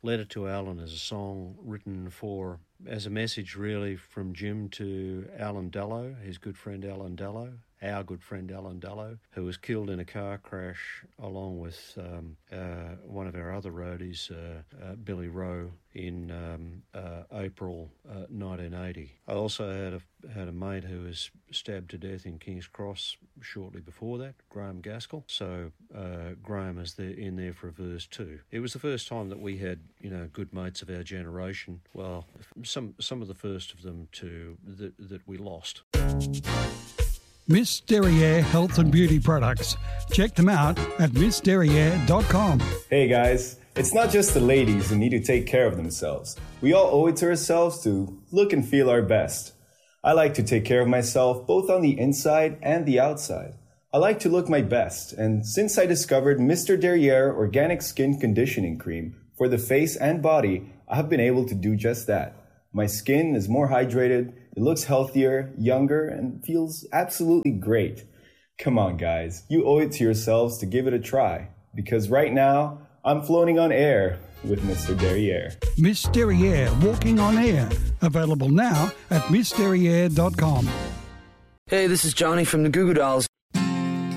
Letter to Alan is a song written as a message really from Jim to Alan Dallow, his good friend Alan Dallow, our good friend Alan Dallow, who was killed in a car crash along with one of our other roadies, Billy Rowe, in April 1980. I also had a mate who was stabbed to death in King's Cross shortly before that, Graham Gaskell. So Graham is in there for a verse too. It was the first time that we had, good mates of our generation. Well, some of the first of them that we lost. Miss Derriere Health and Beauty Products. Check them out at missderriere.com. Hey guys, it's not just the ladies who need to take care of themselves. We all owe it to ourselves to look and feel our best. I like to take care of myself both on the inside and the outside. I like to look my best, and since I discovered Mr. Derriere Organic Skin Conditioning Cream for the face and body, I have been able to do just that. My skin is more hydrated, it looks healthier, younger, and feels absolutely great. Come on, guys, you owe it to yourselves to give it a try, because right now, I'm floating on air with Mr. Derriere. Miss Derriere Walking on Air. Available now at missderriere.com. Hey, this is Johnny from the Goo Goo Dolls.